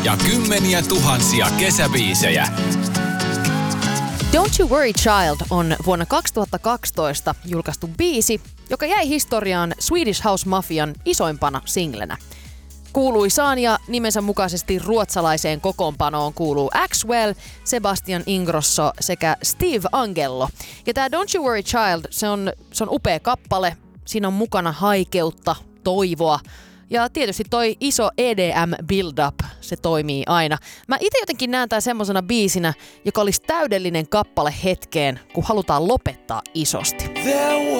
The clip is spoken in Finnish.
ja kymmeniä tuhansia kesäbiisejä. Don't You Worry Child on vuonna 2012 julkaistu biisi, joka jäi historiaan Swedish House Mafian isoimpana singlenä. Kuuluisaan ja nimensä mukaisesti ruotsalaiseen kokoonpanoon kuuluu Axwell, Sebastian Ingrosso sekä Steve Angello. Ja tää Don't You Worry Child, se on upea kappale. Siinä on mukana haikeutta, toivoa ja tietysti toi iso EDM build-up, se toimii aina. Mä itse jotenkin näen tää semmosena biisinä, joka olisi täydellinen kappale hetkeen, kun halutaan lopettaa isosti.